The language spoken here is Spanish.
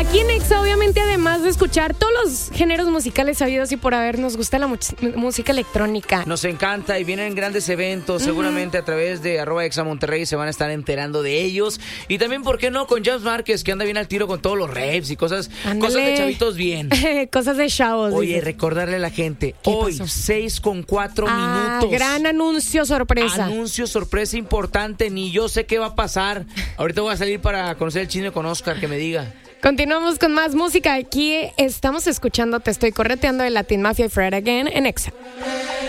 Aquí en Exa, obviamente, además de escuchar todos los géneros musicales sabidos y por haber, nos gusta la música electrónica. Nos encanta y vienen grandes eventos, seguramente a través de @ExaMonterrey se van a estar enterando de ellos. Y también, ¿por qué no? Con James Márquez, que anda bien al tiro con todos los raves y cosas de chavitos bien. Cosas de chavos. Oye, dices. recordarle a la gente, hoy pasó? 6:04 minutos. Gran anuncio sorpresa. Anuncio sorpresa importante, ni yo sé qué va a pasar. Ahorita voy a salir para conocer el chisme con Oscar, que me diga. Continuamos con más música. Aquí estamos escuchando Te Estoy Correteando de Latin Mafia y Fred Again en Exa.